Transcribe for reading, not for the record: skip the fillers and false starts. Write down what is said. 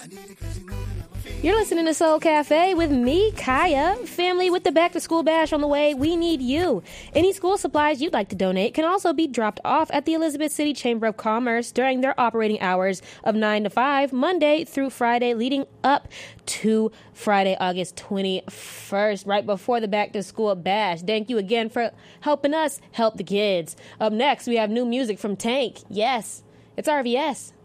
You're listening to Soul Cafe with me, Kaya. Family, with the Back to School Bash on the way, we need you. Any school supplies you'd like to donate can also be dropped off at the Elizabeth City Chamber of Commerce during their operating hours of 9 to 5, Monday through Friday, leading up to Friday, August 21st, right before the Back to School Bash. Thank you again for helping us help the kids. Up next, we have new music from Tank. Yes, it's RVS.